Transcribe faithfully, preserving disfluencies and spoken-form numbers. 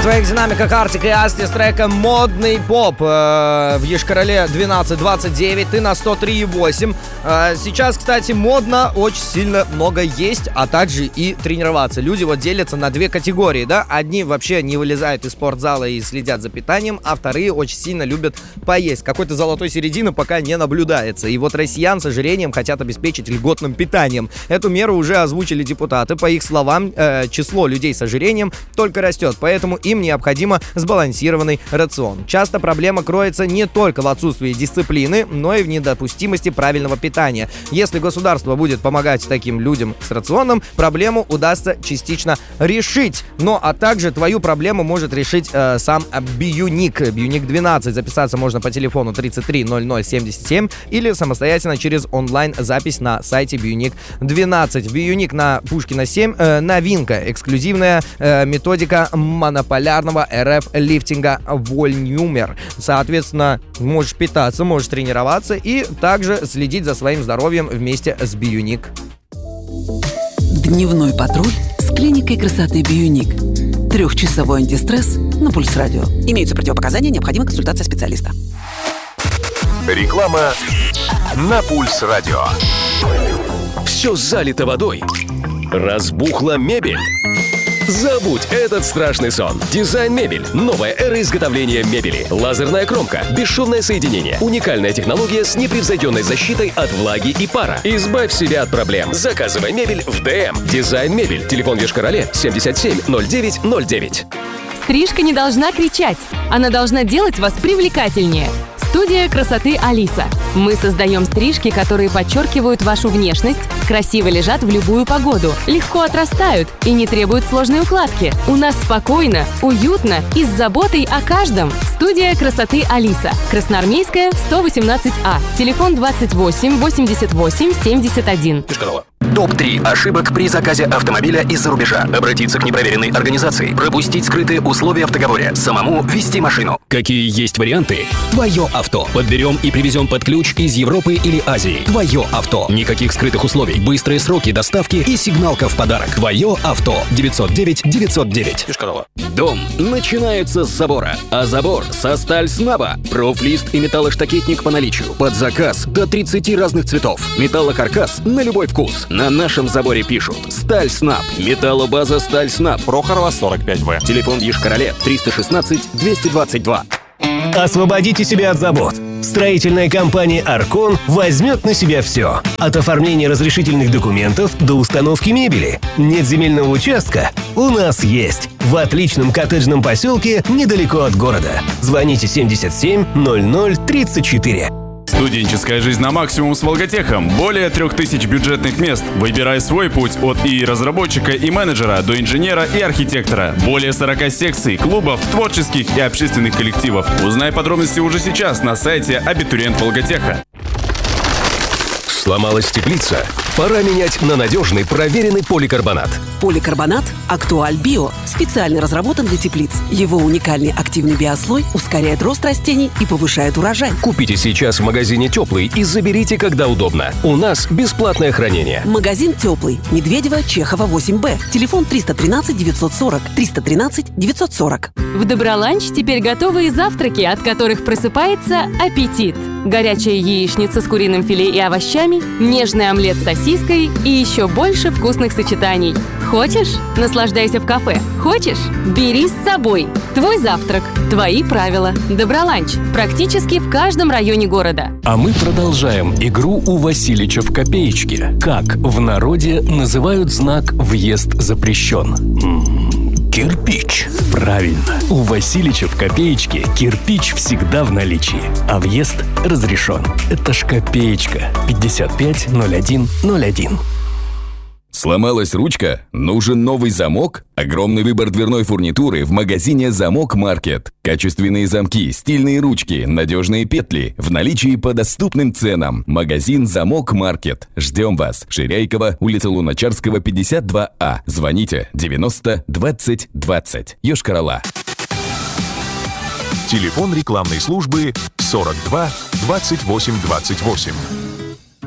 твоих динамиках Артик и Асти с треком «Модный поп». Э, в Йошкар-Оле двенадцать двадцать девять, ты на сто три и восемь. Э, сейчас, кстати, модно очень сильно много есть, а также и тренироваться. Люди вот делятся на две категории, да? Одни вообще не вылезают из спортзала и следят за питанием, а вторые очень сильно любят поесть. Какой-то золотой середины пока не наблюдается. И вот россиян с ожирением хотят обеспечить льготным питанием. Эту меру уже озвучили депутаты. По их словам, э, число людей с ожирением только растет, поэтому им необходимо сбалансированный рацион. Часто проблема кроется не только в отсутствии дисциплины, но и в недопустимости правильного питания. Если государство будет помогать таким людям с рационом, проблему удастся частично решить. Ну, а также твою проблему может решить э, сам Биюник. Биюник двенадцать. Записаться можно по телефону тридцать три ноль ноль семьдесят семь или самостоятельно через онлайн-запись на сайте Биюник двенадцать. Биюник на Пушкина семь. Э, новинка. Эксклюзивная э, методика монополярного эр эф лифтинга Вольнюмер. Соответственно, можешь питаться, можешь тренироваться и также следить за своим здоровьем вместе с Биюник. Дневной патруль с клиникой красоты Биюник. Трехчасовой антистресс на Пульс Радио. Имеются противопоказания, необходима консультация специалиста. Реклама на Пульс Радио. Все залито водой. Разбухла мебель. Забудь этот страшный сон. Дизайн Мебель. Новая эра изготовления мебели. Лазерная кромка. Бесшумное соединение. Уникальная технология с непревзойденной защитой от влаги и пара. Избавь себя от проблем. Заказывай мебель в ДМ. Дизайн Мебель. Телефон Йошкар-Оле семьдесят семь ноль девять ноль девять. Стрижка не должна кричать. Она должна делать вас привлекательнее. Студия красоты Алиса. Мы создаем стрижки, которые подчеркивают вашу внешность, красиво лежат в любую погоду, легко отрастают и не требуют сложной укладки. У нас спокойно, уютно и с заботой о каждом. Студия красоты Алиса. Красноармейская, сто восемнадцать А. Телефон двадцать восемь восемьдесят восемь семьдесят один. топ три ошибок при заказе автомобиля из-за рубежа. Обратиться к непроверенной организации. Пропустить скрытые условия в договоре. Самому вести машину. Какие есть варианты? Твое авто. Подберем и привезем под ключ из Европы или Азии. Твое авто. Никаких скрытых условий. Быстрые сроки доставки и сигналка в подарок. Твое авто. девятьсот девять девятьсот девять. Дом начинается с забора, а забор со Стальснаба. Профлист и металлоштакетник по наличию. Под заказ до тридцати разных цветов. Металлокаркас на любой вкус. На нашем заборе пишут Стальснаб. Металлобаза Стальснаб. Прохорова сорок пять вэ. Телефон Йошкар-Оле триста шестнадцать двести двадцать два. Освободите себя от забот. Строительная компания «Аркон» возьмет на себя все. От оформления разрешительных документов до установки мебели. Нет земельного участка? У нас есть. В отличном коттеджном поселке недалеко от города. Звоните семьдесят семь ноль ноль тридцать четыре. Студенческая жизнь на максимум с Волготехом. Более трех тысяч бюджетных мест. Выбирай свой путь от и разработчика, и менеджера до инженера и архитектора. Более сорока секций, клубов, творческих и общественных коллективов. Узнай подробности уже сейчас на сайте Абитуриент Волготеха. Сломалась теплица? Пора менять на надежный, проверенный поликарбонат. Поликарбонат «Актуаль Био» специально разработан для теплиц. Его уникальный активный биослой ускоряет рост растений и повышает урожай. Купите сейчас в магазине «Теплый» и заберите, когда удобно. У нас бесплатное хранение. Магазин «Теплый». Медведева, Чехова, восемь Б. Телефон триста тринадцать девятьсот сорок. триста тринадцать девятьсот сорок. В Доброланч теперь готовые завтраки, от которых просыпается аппетит. Горячая яичница с куриным филе и овощами, нежный омлет с сосиской и еще больше вкусных сочетаний. Хочешь? Наслаждайся в кафе. Хочешь? Бери с собой. Твой завтрак. Твои правила. Доброланч. Практически в каждом районе города. А мы продолжаем игру у Василича в копеечке. Как в народе называют знак «Въезд запрещен»? Кирпич. Правильно. У Василича в копеечке кирпич всегда в наличии, а въезд разрешен. Это ж копеечка. пятьдесят пять ноль один ноль один. Сломалась ручка? Нужен новый замок? Огромный выбор дверной фурнитуры в магазине «Замок Маркет». Качественные замки, стильные ручки, надежные петли в наличии по доступным ценам. Магазин «Замок Маркет». Ждем вас. Ширяйкова, улица Луначарского, пятьдесят два А. Звоните девяносто двадцать двадцать. Йошкар-Ола. Телефон рекламной службы сорок два двадцать восемь двадцать восемь.